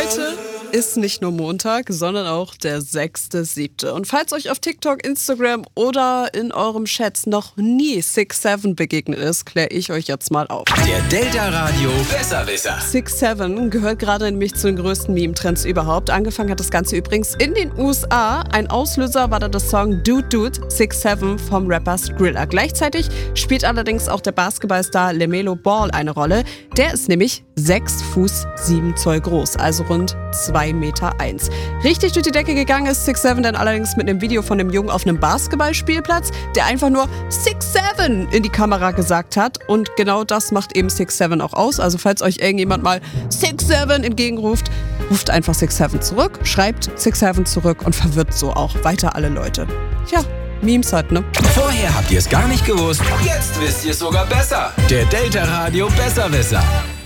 Heute ist nicht nur Montag, sondern auch der 6.7. Und falls euch auf TikTok, Instagram oder in eurem Chat noch nie 6'7 begegnet ist, kläre ich euch jetzt mal auf. Der Delta Radio Besserwisser. 6'7 gehört gerade nämlich zu den größten Meme-Trends überhaupt. Angefangen hat das Ganze übrigens in den USA. Ein Auslöser war da das Song Dude Dude 6'7 vom Rapper Skrilla. Gleichzeitig spielt allerdings auch der Basketballstar LaMelo Ball eine Rolle. Der ist nämlich 6 Fuß 7 Zoll groß, also rund 2,1 Meter. Richtig durch die Decke gegangen ist 6'7 dann allerdings mit einem Video von einem Jungen auf einem Basketballspielplatz, der einfach nur 6'7 in die Kamera gesagt hat. Und genau das macht eben 6'7 auch aus. Also falls euch irgendjemand mal 6'7 entgegenruft, ruft einfach 6'7 zurück, schreibt 6'7 zurück und verwirrt so auch weiter alle Leute. Ja, Memes halt, ne? Vorher habt ihr es gar nicht gewusst, jetzt wisst ihr es sogar besser. Der Delta Radio Besserwisser.